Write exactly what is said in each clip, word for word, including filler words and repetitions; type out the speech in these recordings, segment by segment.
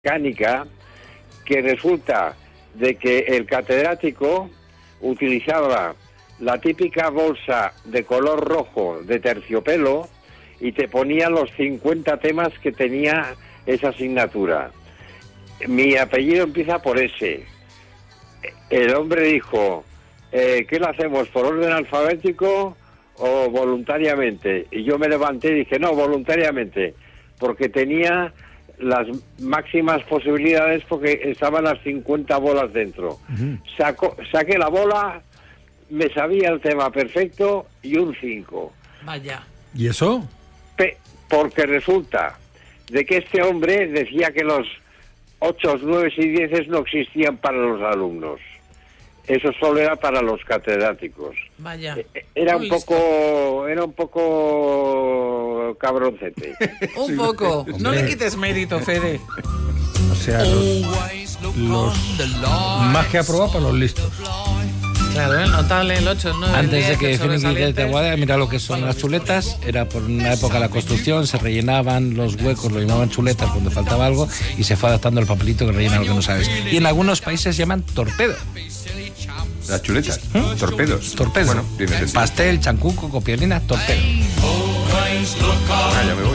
mecánica, que resulta de que el catedrático utilizaba la típica bolsa de color rojo de terciopelo y te ponía los cincuenta temas que tenía esa asignatura. Mi apellido empieza por S. El hombre dijo, eh, ¿qué lo hacemos, por orden alfabético o voluntariamente? Y yo me levanté y dije, no, voluntariamente, porque tenía las máximas posibilidades porque estaban las cincuenta bolas dentro. Uh-huh. Saco, saqué la bola, me sabía el tema perfecto y un cinco. Vaya. ¿Y eso? Pe- porque resulta de que este hombre decía que los ocho, nueve y diez no existían para los alumnos. Eso solo era para los catedráticos. Vaya. Era un poco, era un poco cabroncete. Un sí, poco. hombre. No le quites mérito, Fede. O sea, los, los más que aprobar para los listos. Claro, el notable, el ocho, el nueve. Antes de el que diez, el Finiquite te sobresaliente. aguade, mira lo que son las chuletas. Era por una época de la construcción, se rellenaban los huecos, lo llamaban chuletas cuando faltaba algo y se fue adaptando el papelito que rellena lo que no sabes. Y en algunos países llaman torpedo. Las chuletas, ¿Eh? torpedos. Torpedo. Bueno, tiene sentido. Pastel, chancuco, copiolina, torpedo. Ah, ya me voy.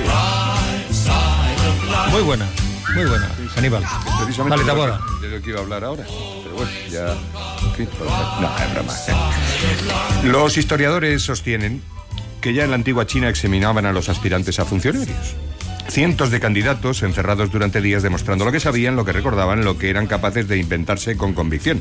Muy buena, muy buena, Aníbal. Precisamente Vale, de, Taboada. lo que, de lo que iba a hablar ahora. Pero bueno, ya... En fin, pues, no, es broma. ¿eh? Los historiadores sostienen que ya en la antigua China examinaban a los aspirantes a funcionarios. Cientos de candidatos encerrados durante días demostrando lo que sabían, lo que recordaban, lo que eran capaces de inventarse con convicción.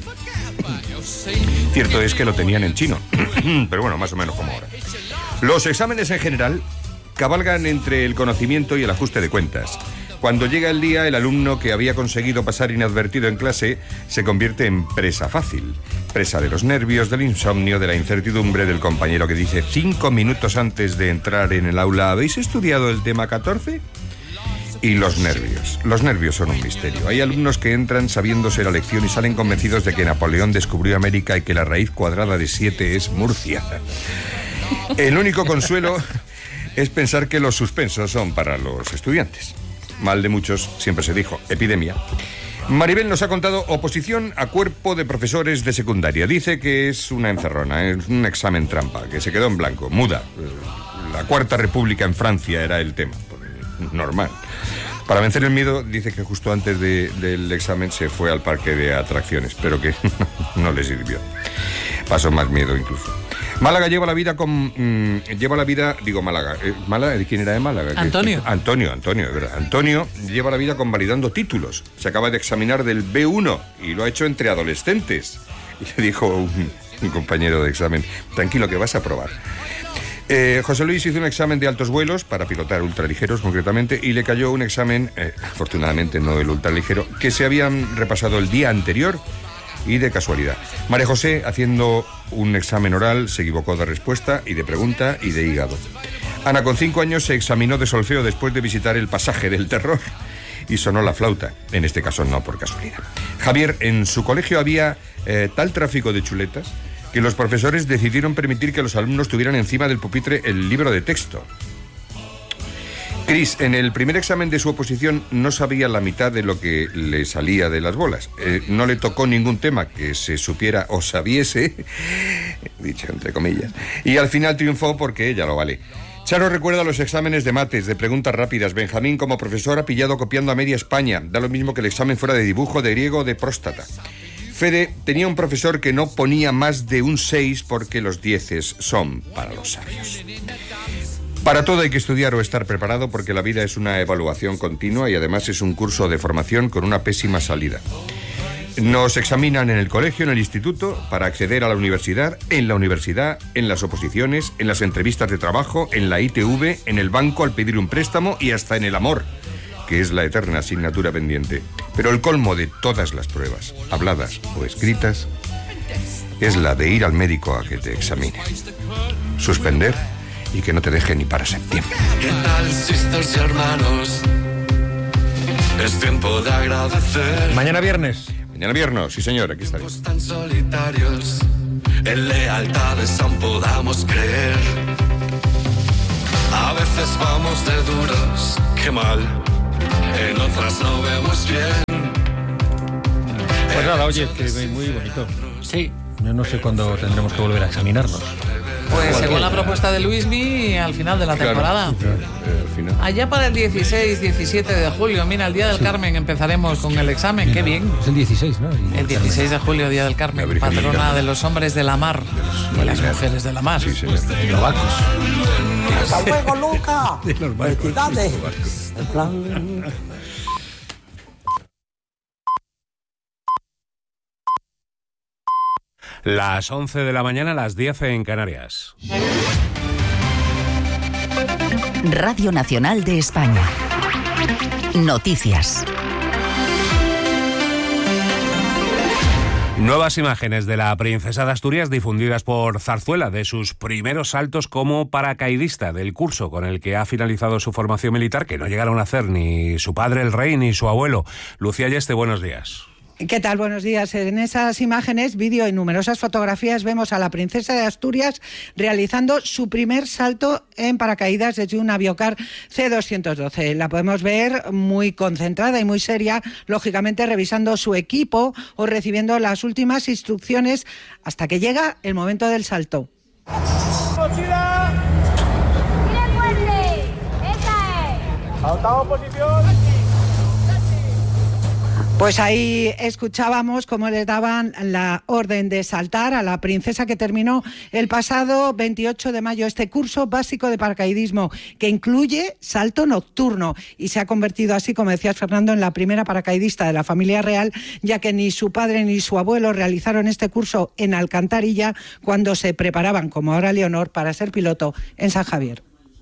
Cierto es que lo tenían en chino, pero bueno, más o menos como ahora. Los exámenes en general cabalgan entre el conocimiento y el ajuste de cuentas. Cuando llega el día, el alumno que había conseguido pasar inadvertido en clase se convierte en presa fácil. Presa de los nervios, del insomnio, de la incertidumbre del compañero que dice cinco minutos antes de entrar en el aula, ¿habéis estudiado el tema catorce? Y los nervios. Los nervios son un misterio. Hay alumnos que entran sabiéndose la lección y salen convencidos de que Napoleón descubrió América y que la raíz cuadrada de siete es Murcia. El único consuelo es pensar que los suspensos son para los estudiantes. Mal de muchos, siempre se dijo, epidemia. Maribel nos ha contado oposición a cuerpo de profesores de secundaria. Dice que es una encerrona, es un examen trampa, que se quedó en blanco, muda. La Cuarta República en Francia era el tema, normal. Para vencer el miedo, dice que justo antes de, del examen se fue al parque de atracciones, pero que no le sirvió. Pasó más miedo incluso. Málaga lleva la vida con... Mmm, lleva la vida... Digo Málaga. Eh, ¿Málaga? ¿Quién era de Málaga? Antonio. ¿Qué? Antonio, Antonio, es verdad. Antonio lleva la vida convalidando títulos. Se acaba de examinar del B uno y lo ha hecho entre adolescentes. Y le dijo un, un compañero de examen, tranquilo que vas a probar. Eh, José Luis hizo un examen de altos vuelos para pilotar ultraligeros concretamente y le cayó un examen, eh, afortunadamente no el ultraligero, que se habían repasado el día anterior y de casualidad. María José, haciendo un examen oral, se equivocó de respuesta y de pregunta y de hígado. Ana, con cinco años, se examinó de solfeo después de visitar el pasaje del terror y sonó la flauta, en este caso no por casualidad. Javier, en su colegio había eh, tal tráfico de chuletas que los profesores decidieron permitir que los alumnos tuvieran encima del pupitre el libro de texto. Cris, en el primer examen de su oposición no sabía la mitad de lo que le salía de las bolas. Eh, no le tocó ningún tema que se supiera o sabiese, dicho entre comillas, y al final triunfó porque ella lo vale. Charo recuerda los exámenes de mates, de preguntas rápidas. Benjamín, como profesor, ha pillado copiando a media España. Da lo mismo que el examen fuera de dibujo, de griego o de próstata. Fede tenía un profesor que no ponía más de un seis porque los dieces son para los sabios. Para todo hay que estudiar o estar preparado porque la vida es una evaluación continua y además es un curso de formación con una pésima salida. Nos examinan en el colegio, en el instituto, para acceder a la universidad, en la universidad, en las oposiciones, en las entrevistas de trabajo, en la I T V, en el banco al pedir un préstamo y hasta en el amor, que es la eterna asignatura pendiente. Pero el colmo de todas las pruebas, habladas o escritas, es la de ir al médico a que te examine. Suspender y que no te deje ni para septiembre. ¿Qué tal, sisters y hermanos? Es tiempo de agradecer. Mañana viernes. Mañana viernes, sí señor, aquí estaremos. Tan solitarios, en lealtades aún podamos creer. A veces vamos de duros, qué mal. en otras no vemos bien. Pues nada, oye, que muy bonito. Sí. Yo no sé cuándo tendremos que volver a examinarnos. Pues según la propuesta de Luismi, al final de la temporada. Claro, eh, al final. Allá para el dieciséis, diecisiete de julio, mira, el Día del Carmen empezaremos con el examen, qué bien. Es el dieciséis, ¿no? Y El dieciséis de julio, Día del La Carmen, Virgen del patrona Carmen. de los hombres de la mar, de las mujeres de la mar. Sí, señor. Y los barcos. ¡Hasta luego, Luca! De los barcos. ¡Felicidades! El plan... Las once de la mañana, las diez en Canarias. Radio Nacional de España. Noticias. Nuevas imágenes de la princesa de Asturias difundidas por Zarzuela de sus primeros saltos como paracaidista del curso con el que ha finalizado su formación militar, que no llegaron a hacer ni su padre el rey ni su abuelo. Lucía Yeste, buenos días. ¿Qué tal? Buenos días. En esas imágenes, vídeo y numerosas fotografías vemos a la princesa de Asturias realizando su primer salto en paracaídas desde un Aviocar C doscientos doce. La podemos ver muy concentrada y muy seria, lógicamente revisando su equipo o recibiendo las últimas instrucciones hasta que llega el momento del salto. ¡Mochila! ¡Mira fuerte! ¡Esa es! ¡Adoptamos posición! Pues ahí escuchábamos cómo le daban la orden de saltar a la princesa, que terminó el pasado veintiocho de mayo este curso básico de paracaidismo, que incluye salto nocturno, y se ha convertido así, como decías, Fernando, en la primera paracaidista de la familia real, ya que ni su padre ni su abuelo realizaron este curso en Alcantarilla cuando se preparaban, como ahora Leonor, para ser piloto en San Javier.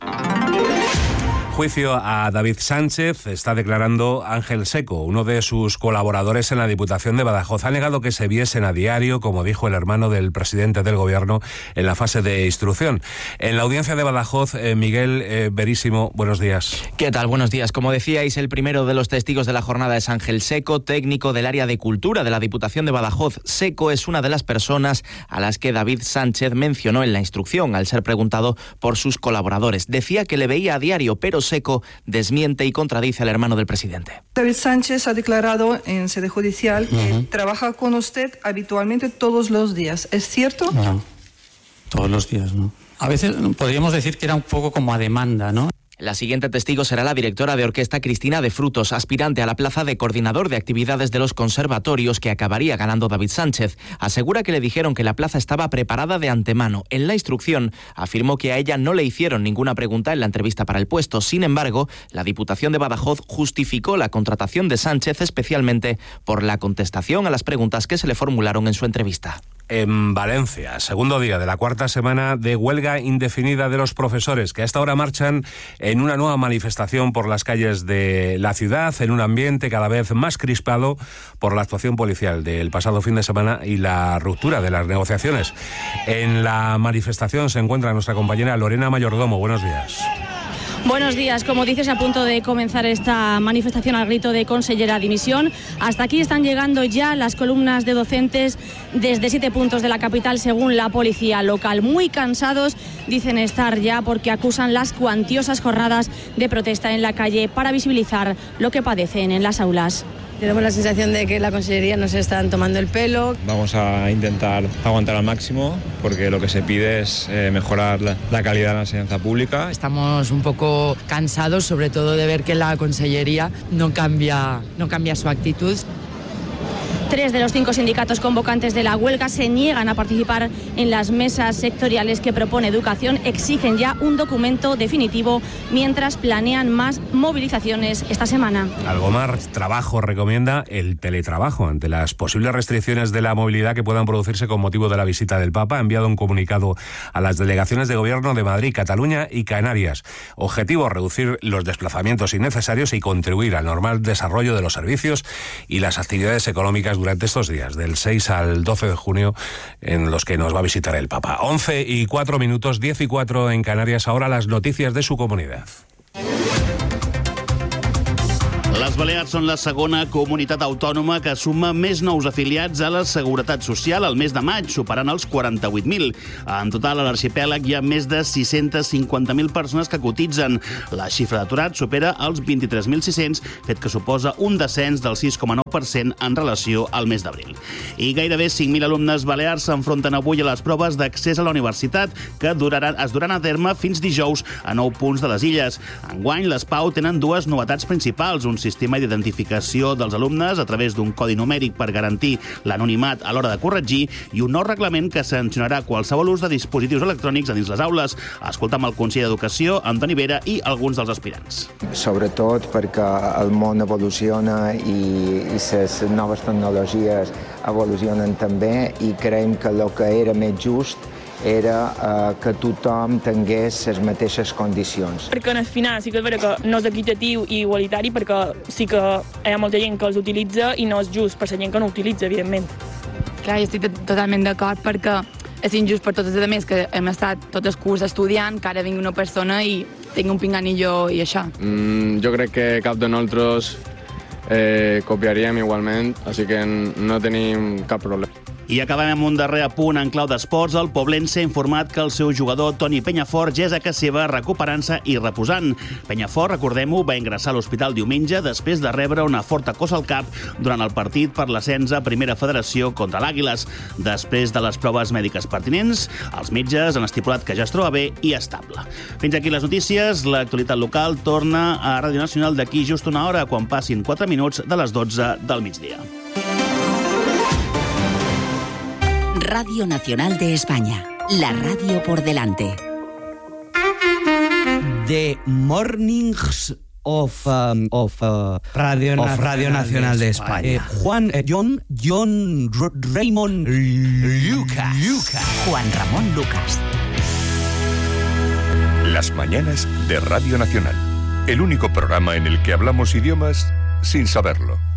Juicio a David Sánchez está declarando Ángel Seco, uno de sus colaboradores en la Diputación de Badajoz. Ha negado que se viesen a diario, como dijo el hermano del presidente del Gobierno en la fase de instrucción. En la audiencia de Badajoz, eh, Miguel eh, Verísimo, buenos días. ¿Qué tal? Buenos días. Como decíais, el primero de los testigos de la jornada es Ángel Seco, técnico del área de cultura de la Diputación de Badajoz. Seco es una de las personas a las que David Sánchez mencionó en la instrucción al ser preguntado por sus colaboradores. Decía que le veía a diario, pero Seco desmiente y contradice al hermano del presidente. David Sánchez ha declarado en sede judicial que Uh-huh. trabaja con usted habitualmente todos los días. ¿Es cierto? No, todos los días, ¿no? A veces podríamos decir que era un poco como a demanda, ¿no? La siguiente testigo será la directora de orquesta Cristina de Frutos, aspirante a la plaza de coordinador de actividades de los conservatorios que acabaría ganando David Sánchez. Asegura que le dijeron que la plaza estaba preparada de antemano. En la instrucción afirmó que a ella no le hicieron ninguna pregunta en la entrevista para el puesto. Sin embargo, la Diputación de Badajoz justificó la contratación de Sánchez especialmente por la contestación a las preguntas que se le formularon en su entrevista. En Valencia, segundo día de la cuarta semana de huelga indefinida de los profesores, que hasta ahora marchan en una nueva manifestación por las calles de la ciudad, en un ambiente cada vez más crispado por la actuación policial del pasado fin de semana y la ruptura de las negociaciones. En la manifestación se encuentra nuestra compañera Lorena Mayordomo. Buenos días. Buenos días. Como dices, a punto de comenzar esta manifestación al grito de consellera dimisión. Hasta aquí están llegando ya las columnas de docentes desde siete puntos de la capital, según la policía local. Muy cansados dicen estar ya porque acusan las cuantiosas jornadas de protesta en la calle para visibilizar lo que padecen en las aulas. Tenemos la sensación de que la consellería nos están tomando el pelo. Vamos a intentar aguantar al máximo porque lo que se pide es eh, mejorar la, la calidad de la enseñanza pública. Estamos un poco cansados, sobre todo de ver que la consellería no cambia, no cambia su actitud. Tres de los cinco sindicatos convocantes de la huelga se niegan a participar en las mesas sectoriales que propone Educación. Exigen ya un documento definitivo mientras planean más movilizaciones esta semana. Algomar Trabajo recomienda el teletrabajo ante las posibles restricciones de la movilidad que puedan producirse con motivo de la visita del Papa. Ha enviado un comunicado a las delegaciones de gobierno de Madrid, Cataluña y Canarias. Objetivo: reducir los desplazamientos innecesarios y contribuir al normal desarrollo de los servicios y las actividades económicas durante estos días, del seis al doce de junio, en los que nos va a visitar el Papa. once y cuatro minutos, diez y cuatro en Canarias. Ahora las noticias de su comunidad. Les Balears són la segona comunitat autònoma que suma més nous afiliats a la Seguretat Social al mes de maig, superant els quaranta-vuit mil. En total, a l'arxipèlag hi ha més de sis-centes cinquanta mil persones que cotitzen. La xifra d'aturats supera els vint-i-tres mil sis-cents, fet que suposa un descens del sis coma nou per cent en relació al mes d'abril. I gairebé cinc mil alumnes balears s'enfronten avui a les proves d'accés a la universitat, que duraran, es duran a terme fins dijous a nou punts de les illes. Enguany, les P A U tenen dues novetats principals, un sistema d'identificació dels alumnes a través d'un codi numèric per garantir l'anonimat a l'hora de corregir i un nou reglament que sancionarà qualsevol ús de dispositius electrònics a dins les aules. Escoltam el conseller d'Educació, Antoni Vera, i alguns dels aspirants. Sobretot perquè el món evoluciona i, i les noves tecnologies evolucionen també, i creiem que el que era més just era eh, que tothom tingués les mateixes condicions. Perquè al final sí que és veritat que no és equitatiu i igualitari, perquè sí que hi ha molta gent que els utilitza i no és just per la gent que no utilitza, evidentment. Clar, jo estic totalment d'acord perquè és injust per tots els altres que hem estat tot el curs estudiant, que ara vingui una persona i tingui un pinganillo i això. Mm, jo crec que cap de nosaltres eh, copiaríem igualment, així que no tenim cap problema. I acabem amb un darrer apunt en clau d'esports. El Poblense ha informat que el seu jugador Toni Penyafort ja és a casa seva recuperant-se i reposant. Penyafort, recordem-ho, va ingressar a l'hospital diumenge després de rebre una forta cosa al cap durant el partit per l'ascens a Primera Federació contra l'Àguiles. Després de les proves mèdiques pertinents, els metges han estipulat que ja es troba bé i estable. Fins aquí les notícies. L'actualitat local torna a Ràdio Nacional d'aquí just una hora, quan passin quatre minuts de les dotze del migdia. Radio Nacional de España, la radio por delante. The Mornings of, um, of, uh, Radio, of Radio Nacional de España. Eh, Juan, eh, John, John R Raymond Lucas. Lucas. Juan Ramón Lucas. Las mañanas de Radio Nacional. El único programa en el que hablamos idiomas sin saberlo.